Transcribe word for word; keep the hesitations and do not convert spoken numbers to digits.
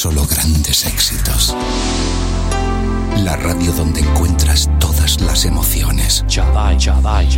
solo grandes éxitos. La radio donde encuentras todas las emociones. Chadai, Chadai,